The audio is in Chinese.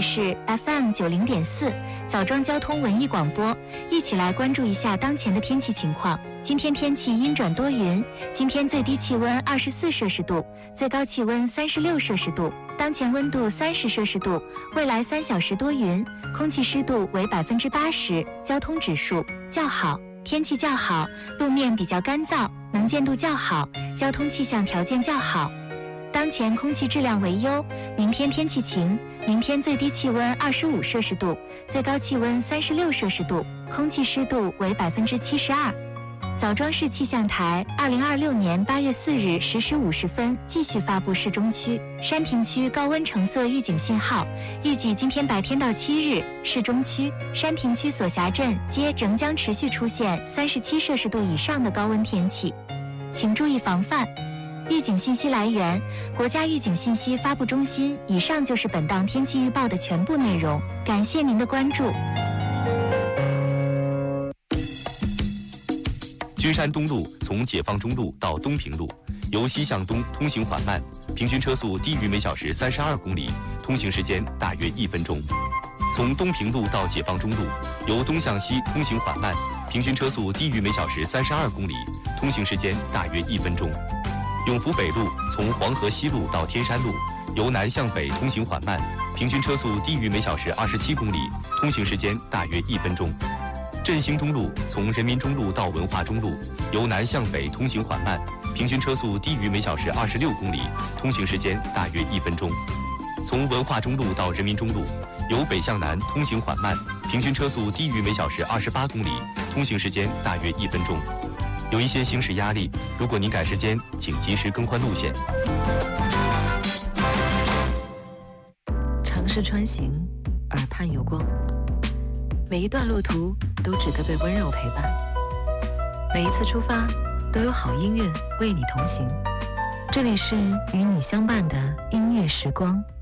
是 FM90.4枣庄交通文艺广播，一起来关注一下当前的天气情况。今天天气阴转多云，今天最低气温24摄氏度，最高气温36摄氏度，当前温度30摄氏度，未来3小时多云，空气湿度为80%，交通指数较好，天气较好，路面比较干燥，能见度较好，交通气象条件较好。当前空气质量为优，明天天气晴，明天最低气温25摄氏度，最高气温36摄氏度，空气湿度为72%。枣庄市气象台2026年8月4日10时50分继续发布市中区、山亭区高温橙色预警信号，预计今天白天到7日，市中区、山亭区所辖镇皆仍将持续出现37摄氏度以上的高温天气，请注意防范。预警信息来源：国家预警信息发布中心。以上就是本档天气预报的全部内容，感谢您的关注。 君山东路从解放中路到东平路，由西向东通行缓慢，平均车速低于每小时32公里，通行时间大约1分钟。从东平路到解放中路，由东向西通行缓慢，平均车速低于每小时32公里，通行时间大约1分钟。永福北路从黄河西路到天山路，由南向北通行缓慢，平均车速低于每小时27公里，通行时间大约1分钟。振兴中路从人民中路到文化中路，由南向北通行缓慢，平均车速低于每小时26公里，通行时间大约1分钟。从文化中路到人民中路，由北向南通行缓慢，平均车速低于每小时28公里，通行时间大约1分钟。有一些行驶压力，如果您赶时间，请及时更换路线。 尝试穿行，耳畔有光，每一段路途都值得被温柔陪伴，每一次出发都有好音乐为你同行。这里是与你相伴的音乐时光。